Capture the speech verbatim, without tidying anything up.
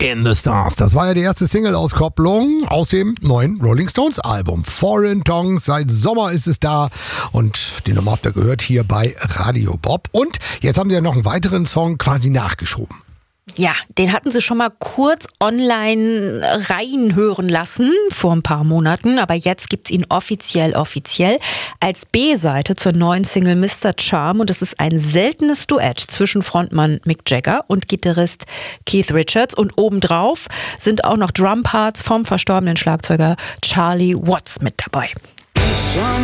in the Stars. Das war ja die erste Single-Auskopplung aus dem neuen Rolling Stones Album. Foreign Tongues, seit Sommer ist es da und die Nummer habt ihr gehört hier bei Radio Bob. Und jetzt haben sie ja noch einen weiteren Song quasi nachgeschoben. Ja, den hatten sie schon mal kurz online reinhören lassen vor ein paar Monaten, aber jetzt gibt's ihn offiziell, offiziell als B-Seite zur neuen Single Mister Charm und es ist ein seltenes Duett zwischen Frontmann Mick Jagger und Gitarrist Keith Richards und obendrauf sind auch noch Drumparts vom verstorbenen Schlagzeuger Charlie Watts mit dabei.